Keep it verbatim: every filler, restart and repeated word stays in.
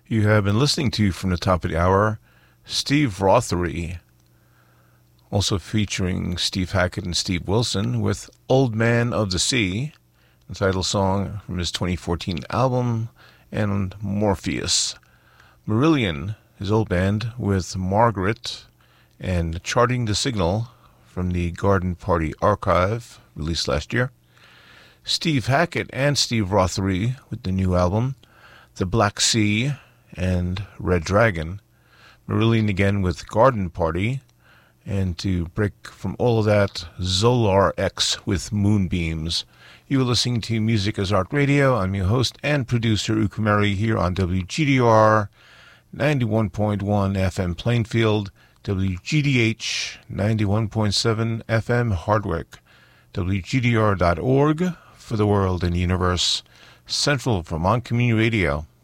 You have been listening to, from the top of the hour, Steve Rothery, also featuring Steve Hackett and Steve Wilson with Old Man of the Sea, the title song from his twenty fourteen album, and Morpheus. Marillion, his old band, with Margaret, and Charting the Signal from the Garden Party Archive, released last year. Steve Hackett and Steve Rothery with the new album, The Black Sea and Red Dragon. Marillion again with Garden Party. And to break from all of that, Zolar X with Moonbeams. You are listening to Music as Art Radio. I'm your host and producer, Ukumari, here on W G D R ninety-one point one F M Plainfield, W G D H ninety-one point seven F M Hardwick, W G D R dot org for the world and universe, Central Vermont Community Radio.